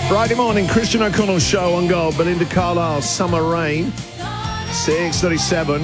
Friday morning, Christian O'Connell show on Gold. Belinda Carlisle, Summer Rain, 6:37.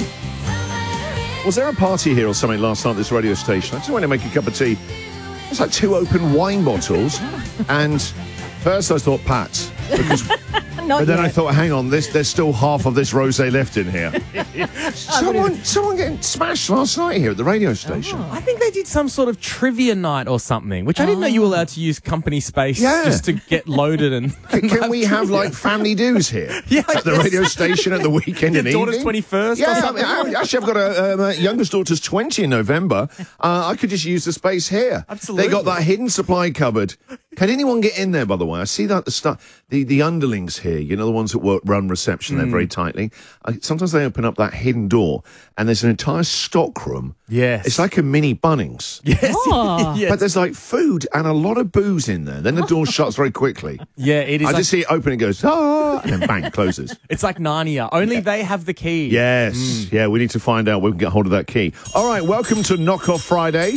Was there a party here or something last night at this radio station? I just went to make a cup of tea. There's like 2 open wine bottles. And first I thought Pat's. But then I thought, hang on, there's still half of this rosé left in here. Someone getting smashed last night here at the radio station. I think they did some sort of trivia night or something, which I didn't know you were allowed to use company space just to get loaded. And Can we have like family dues here at the radio station at the weekend and Your daughter's evening? 21st Yeah, or something? actually, I've got a youngest daughter's 20 in November. I could just use the space here. Absolutely. They got that hidden supply cupboard. Can anyone get in there, by the way? I see that at the start. The underlings here, you know, the ones that run reception, they're very tightly. Sometimes they open up that hidden door and there's an entire stock room. Yes. It's like a mini Bunnings. Yes. Yes. But there's like food and a lot of booze in there. Then the door shuts very quickly. Yeah, it is. I just see it open and goes, and then bang, closes. It's like Narnia. Only they have the key. Yes. Yeah, we need to find out. We can get hold of that key. All right, welcome to Knock Off Friday.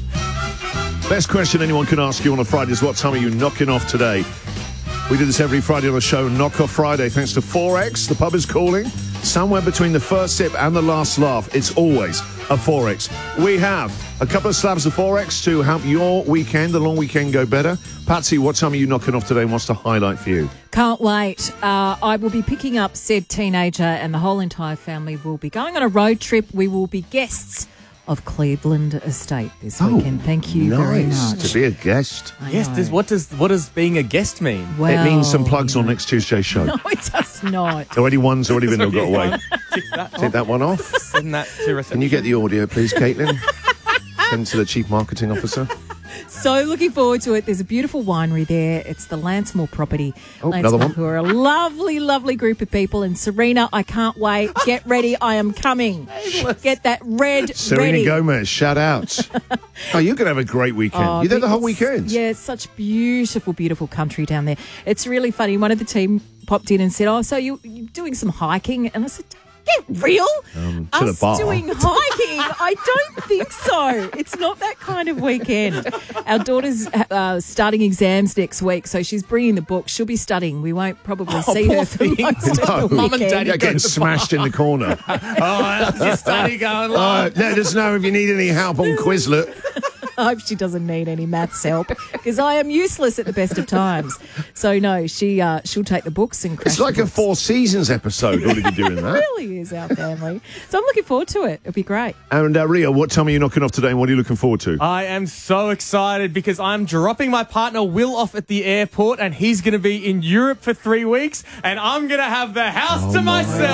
Best question anyone can ask you on a Friday is, what time are you knocking off today? We do this every Friday on the show, Knock Off Friday, thanks to 4X. The pub is calling. Somewhere between the first sip and the last laugh, it's always a 4X. We have a couple of slabs of 4X to help your weekend, the long weekend, go better. Patsy, what time are you knocking off today and what's the highlight for you? Can't wait. I will be picking up said teenager and the whole entire family will be going on a road trip. We will be guests of Cleveland Estate this weekend. Thank you very much. To be a guest. Yes. What does being a guest mean? Well, It means some plugs on next Tuesday's show. No, it does not. Already been got away. Take that one off. Send that to reception. Can you get the audio, please, Caitlin? Send to the Chief Marketing Officer. So looking forward to it. There's a beautiful winery there. It's the Lansmore property. Another one. Who are a lovely, lovely group of people. And Serena, I can't wait. Get ready. I am coming. Get that red Serena ready. Gomez, shout out. Oh, you're going to have a great weekend. You're there the whole weekend. Yeah, it's such beautiful, beautiful country down there. It's really funny. One of the team popped in and said, "Oh, so you're doing some hiking?" And I said, "Get real? To Us the bar. doing hiking? I don't think so. It's not that kind of weekend." Our daughter's starting exams next week, so she's bringing the book. She'll be studying. We won't probably see her for most of the Mum and weekend. Dad You're getting smashed in the corner. how's your study going? Let us know if you need any help on Quizlet. I hope she doesn't need any maths help because I am useless at the best of times. So no, she'll take the books and crash. It's like the a books. Four Seasons episode already doing It that. really is our family. So I'm looking forward to it. It'll be great. And Ria, what time are you knocking off today and what are you looking forward to? I am so excited because I'm dropping my partner Will off at the airport and he's going to be in Europe for 3 weeks and I'm going to have the house to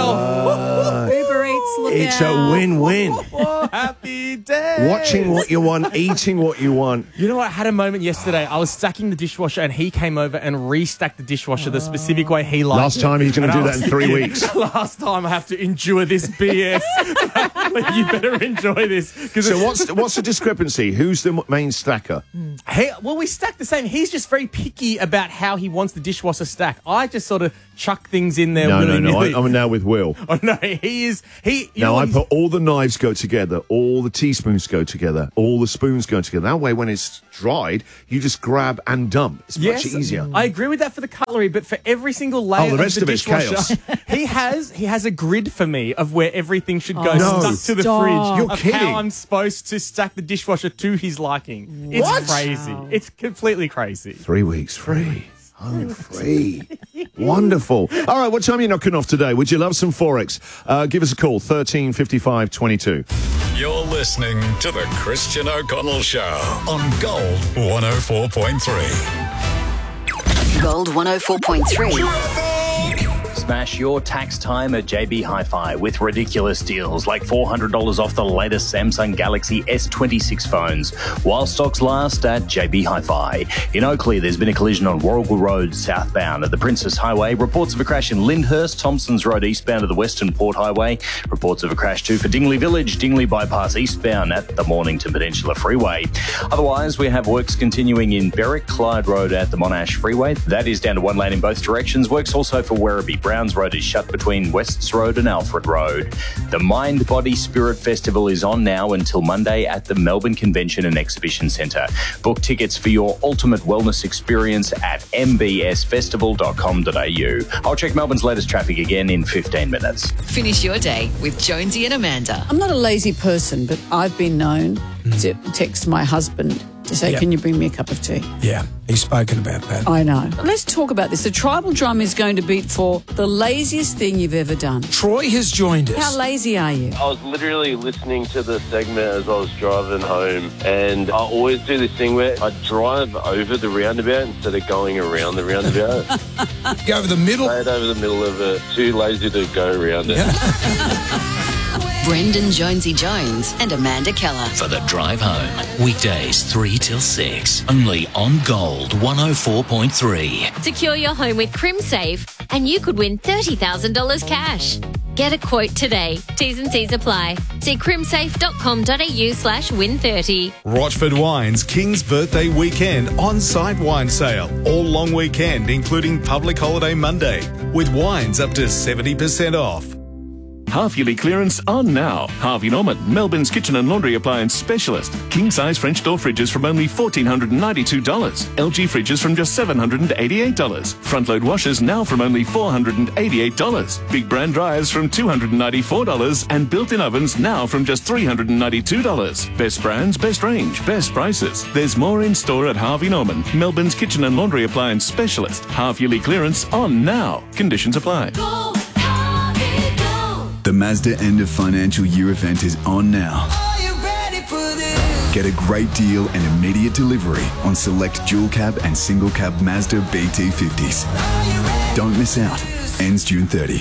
myself. Uber Eats, look It's out. a win-win. Oh, happy day. Watching what you want, eating what you want. You know what? I had a moment yesterday. I was stacking the dishwasher and he came over and restacked the dishwasher the specific way he liked Last it. time he's going to And do I that in was 3 thinking, weeks. Last time I have to endure this BS. But you better enjoy this. So what's the discrepancy? Who's the main stacker? Well, we stack the same. He's just very picky about how he wants the dishwasher stacked. I just sort of chuck things in there. No. willy-nilly. I'm now with Will. Oh no, he is. You Now know I what he's- put all the knives go together, all the teaspoons go together, all the spoons go together. That way, when it's dried, you just grab and dump. It's much easier. I agree with that for the cutlery, but for every single layer the rest of the of it's dishwasher, chaos. he has a grid for me of where everything should go No. stuck to the Stop. fridge. You're of kidding. How I'm supposed to stack the dishwasher to his liking. It's What? crazy. It's completely crazy. 3 weeks free. Home free. Wonderful. All right, what time are you knocking off today? Would you love some Forex? Give us a call, 1355 22. You're listening to the Christian O'Connell Show on Gold 104.3. Gold 104.3. Smash your tax time at JB Hi-Fi with ridiculous deals like $400 off the latest Samsung Galaxy S26 phones while stocks last at JB Hi-Fi. In Oakley, there's been a collision on Warrigal Road southbound at the Princess Highway. Reports of a crash in Lyndhurst, Thompsons Road eastbound of the Western Port Highway. Reports of a crash too for Dingley Village, Dingley Bypass eastbound at the Mornington Peninsula Freeway. Otherwise, we have works continuing in Berwick, Clyde Road at the Monash Freeway. That is down to one lane in both directions. Works also for Werribee Brown Downs Road is shut between Wests Road and Alfred Road. The Mind, Body, Spirit Festival is on now until Monday at the Melbourne Convention and Exhibition Centre. Book tickets for your ultimate wellness experience at mbsfestival.com.au. I'll check Melbourne's latest traffic again in 15 minutes. Finish your day with Jonesy and Amanda. I'm not a lazy person, but I've been known to text my husband to say, can you bring me a cup of tea? Yeah, he's spoken about that. I know. Let's talk about this. The tribal drum is going to beat for the laziest thing you've ever done. Troy has joined us. How lazy are you? I was literally listening to the segment as I was driving home, and I always do this thing where I drive over the roundabout instead of going around the roundabout. Go over the middle? Straight over the middle of it. Too lazy to go around it. Brendan Jonesy Jones and Amanda Keller. For the drive home. Weekdays 3 till 6. Only on Gold 104.3. Secure your home with CrimSafe and you could win $30,000 cash. Get a quote today. T's and C's apply. See crimsafe.com.au/win30. Rochford Wines King's Birthday Weekend on-site wine sale. All long weekend, including public holiday Monday, with wines up to 70% off. Half-yearly clearance on now. Harvey Norman, Melbourne's kitchen and laundry appliance specialist. King-size French door fridges from only $1,492. LG fridges from just $788. Front-load washers now from only $488. Big brand dryers from $294. And built-in ovens now from just $392. Best brands, best range, best prices. There's more in store at Harvey Norman, Melbourne's kitchen and laundry appliance specialist. Half-yearly clearance on now. Conditions apply. The Mazda end of financial year event is on now. Get a great deal and immediate delivery on select dual cab and single cab Mazda BT50s. Don't miss out. Ends June 30.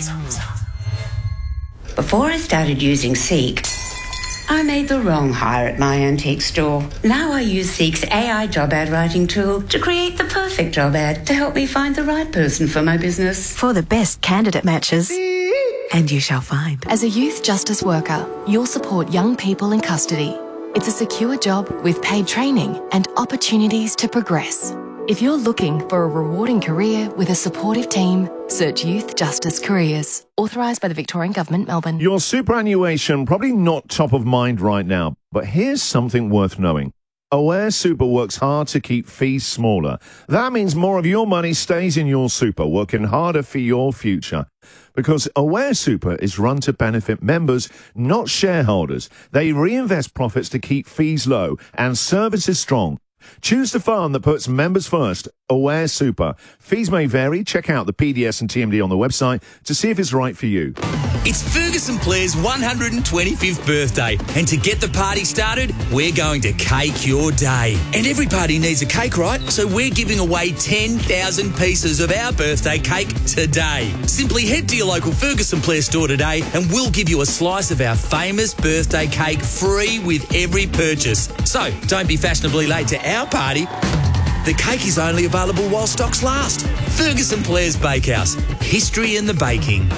Before I started using Seek, I made the wrong hire at my antique store. Now I use Seek's AI job ad writing tool to create the perfect job ad to help me find the right person for my business. For the best candidate matches. And you shall find. As a youth justice worker, you'll support young people in custody. It's a secure job with paid training and opportunities to progress. If you're looking for a rewarding career with a supportive team, search Youth Justice Careers. Authorised by the Victorian Government, Melbourne. Your superannuation probably not top of mind right now, but here's something worth knowing. Aware Super works hard to keep fees smaller. That means more of your money stays in your super, working harder for your future. Because Aware Super is run to benefit members, not shareholders. They reinvest profits to keep fees low and services strong. Choose the fund that puts members first. Aware Super. Fees may vary. Check out the PDS and TMD on the website to see if it's right for you. It's Ferguson Blair's 125th birthday, and to get the party started, we're going to cake your day. And every party needs a cake, right? So we're giving away 10,000 pieces of our birthday cake today. Simply head to your local Ferguson Blair store today and we'll give you a slice of our famous birthday cake free with every purchase. So don't be fashionably late to our party. The cake is only available while stocks last. Ferguson Blair's Bakehouse. History in the baking.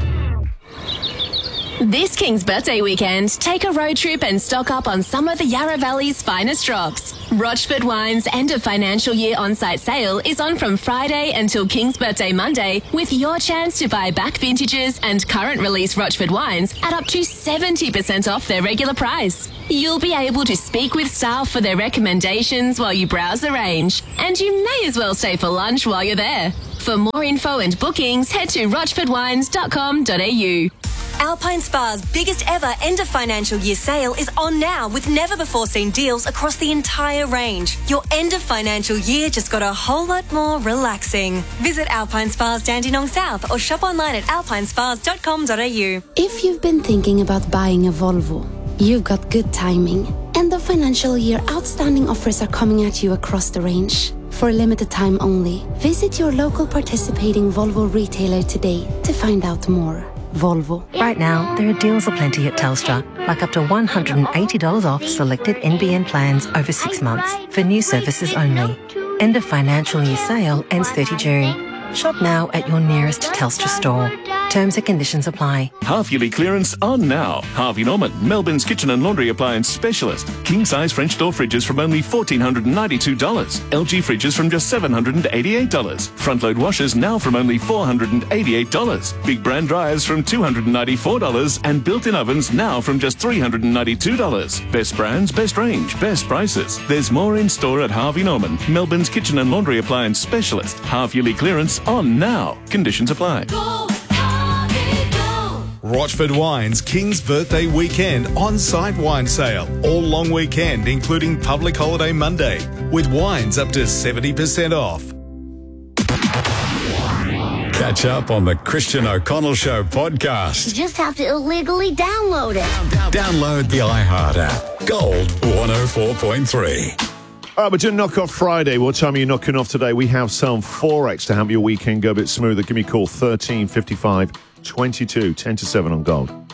This King's Birthday weekend, take a road trip and stock up on some of the Yarra Valley's finest drops. Rochford Wine's end of financial year on-site sale is on from Friday until King's Birthday Monday, with your chance to buy back vintages and current release Rochford wines at up to 70% off their regular price. You'll be able to speak with staff for their recommendations while you browse the range, and you may as well stay for lunch while you're there. For more info and bookings, head to rochfordwines.com.au. Alpine Spa's biggest ever end of financial year sale is on now with never before seen deals across the entire range. Your end of financial year just got a whole lot more relaxing. Visit Alpine Spa's Dandenong South or shop online at alpinespas.com.au. If you've been thinking about buying a Volvo, you've got good timing. End of financial year outstanding offers are coming at you across the range. For a limited time only, visit your local participating Volvo retailer today to find out more. Volvo. Right now, there are deals aplenty at Telstra, like up to $180 off selected NBN plans over 6 months for new services only. End of financial year sale ends 30 June. Shop now at your nearest Telstra store. Terms and conditions apply. Half-yearly clearance on now. Harvey Norman, Melbourne's kitchen and laundry appliance specialist. King-size French door fridges from only $1,492. LG fridges from just $788. Front-load washers now from only $488. Big brand dryers from $294. And built-in ovens now from just $392. Best brands, best range, best prices. There's more in store at Harvey Norman, Melbourne's kitchen and laundry appliance specialist. Half-yearly clearance on now. Conditions apply. Rochford Wines King's Birthday Weekend on-site wine sale. All long weekend, including public holiday Monday, with wines up to 70% off. Catch up on the Christian O'Connell Show podcast. You just have to illegally download it. Download the iHeart app. Gold 104.3. All right, we're doing Knock-Off Friday. What time are you knocking off today? We have some Forex to help your weekend go a bit smoother. Give me a call, 1355 22, 10 to 7 on Gold.